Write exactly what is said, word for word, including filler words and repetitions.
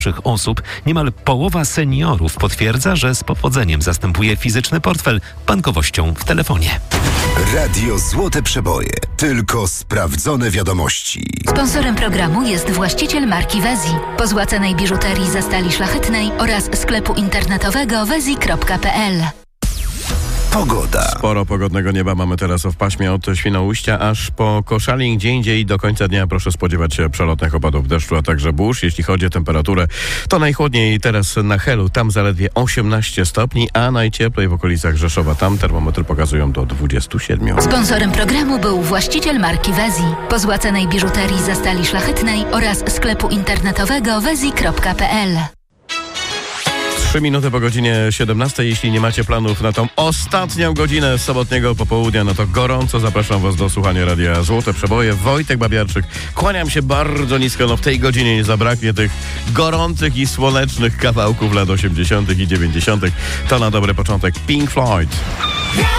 osób, niemal połowa seniorów potwierdza, że z powodzeniem zastępuje fizyczny portfel bankowością w telefonie. Radio Złote Przeboje. Tylko sprawdzone wiadomości. Sponsorem programu jest właściciel marki Wezi, pozłacanej biżuterii ze stali szlachetnej oraz sklepu internetowego wezi kropka pe el. Pogoda. Sporo pogodnego nieba mamy teraz w paśmie od Świnoujścia aż po Koszalin. Gdzie indziej do końca dnia proszę spodziewać się przelotnych opadów deszczu, a także burz. Jeśli chodzi o temperaturę, to najchłodniej teraz na Helu, tam zaledwie osiemnaście stopni, a najcieplej w okolicach Rzeszowa. Tam termometry pokazują do dwudziestu siedmiu. Sponsorem programu był właściciel marki Wezi, pozłacanej biżuterii ze stali szlachetnej oraz sklepu internetowego wezi kropka pe el. Trzy minuty po godzinie siedemnastej. Jeśli nie macie planów na tą ostatnią godzinę sobotniego popołudnia, no to gorąco zapraszam Was do słuchania Radia Złote Przeboje. Wojtek Babiarczyk. Kłaniam się bardzo nisko. No w tej godzinie nie zabraknie tych gorących i słonecznych kawałków lat osiemdziesiątych i dziewięćdziesiątych. To na dobry początek Pink Floyd.